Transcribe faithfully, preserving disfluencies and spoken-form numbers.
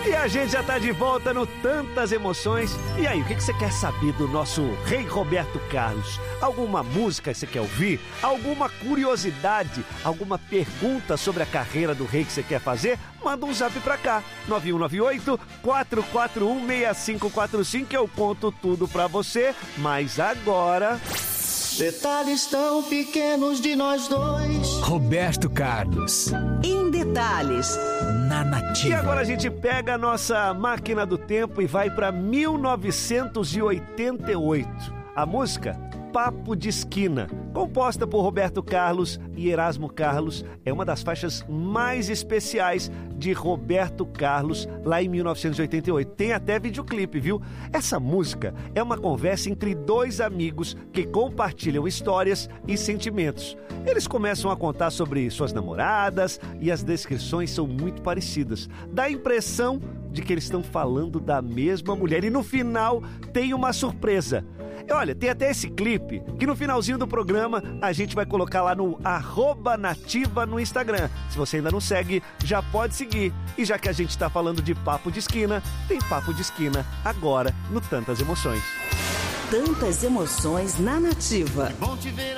E a gente já tá de volta no Tantas Emoções. E aí, o que, que você quer saber do nosso rei Roberto Carlos? Alguma música que você quer ouvir? Alguma curiosidade? Alguma pergunta sobre a carreira do rei que você quer fazer? Manda um zap pra cá, nove um nove oito, quatro quatro um, seis cinco quatro cinco, que eu conto tudo pra você. Mas agora... Detalhes tão pequenos de nós dois. Roberto Carlos. Em Detalhes, na Nativa. E agora a gente pega a nossa máquina do tempo e vai para mil novecentos e oitenta e oito. A música Papo de Esquina, composta por Roberto Carlos e Erasmo Carlos, é uma das faixas mais especiais de Roberto Carlos lá em mil novecentos e oitenta e oito. Tem até videoclipe, viu? Essa música é uma conversa entre dois amigos que compartilham histórias e sentimentos. Eles começam a contar sobre suas namoradas e as descrições são muito parecidas. Dá a impressão de que eles estão falando da mesma mulher e no final tem uma surpresa. Olha, tem até esse clipe que no finalzinho do programa a gente vai colocar lá no arroba nativa no Instagram. Se você ainda não segue, já pode seguir. E já que a gente tá falando de papo de esquina, tem papo de esquina agora no Tantas Emoções. Tantas Emoções na Nativa. Bom te ver